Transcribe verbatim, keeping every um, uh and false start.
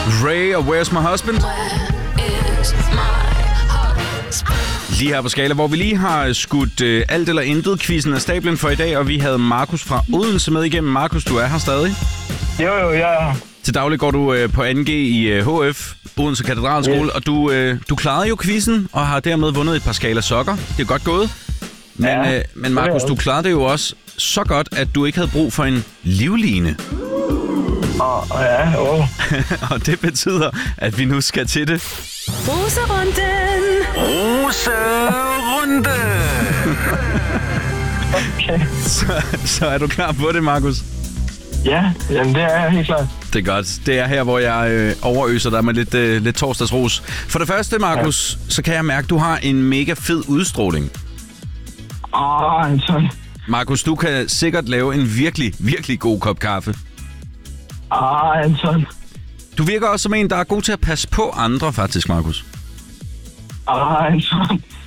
Ray og Where's My Husband? Lige her på Skala, hvor vi lige har skudt øh, alt eller intet quizzen af stablen for i dag, og vi havde Markus fra Odense med igennem. Markus, du er her stadig? Jo, jo, ja. Til daglig går du øh, på anden G i øh, H F, Odense Katedralskole, yes. og du, øh, du klarede jo quizzen og har dermed vundet et par Skala sokker. Det er godt gået. Men, ja, øh, men Markus, du klarede det jo også så godt, at du ikke havde brug for en livline. Åh, oh, ja, åh. Oh. Og det betyder, at vi nu skal til det. Roserunden! Roserunde! Okay. Så, så er du klar på det, Markus? Ja, jamen det er jeg helt klart. Det er godt. Det er her, hvor jeg øh, overøser dig med lidt, øh, lidt torsdagsros. For det første, Markus, ja. så kan jeg mærke, at du har en mega fed udstråling. Åh, oh, Anton. Markus, du kan sikkert lave en virkelig, virkelig god kop kaffe. Åh, oh, Anton. Du virker også som en, der er god til at passe på andre, faktisk, Markus. Åh, oh, Anton.